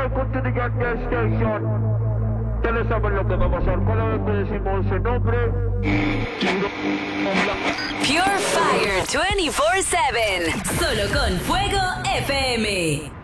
welcome to the Get Gas Station. Ustedes saben lo que va a pasar cada vez que decimos ese nombre. Pure Fire 24/7. Solo con Fuego FM.